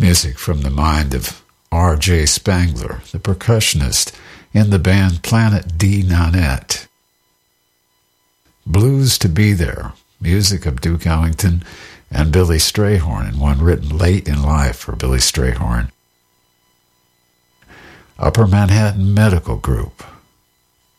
Music from the mind of R.J. Spangler, the percussionist in the band Planet D Nanette. Blues to Be There, music of Duke Ellington and Billy Strayhorn, and one written late in life for Billy Strayhorn. Upper Manhattan Medical Group,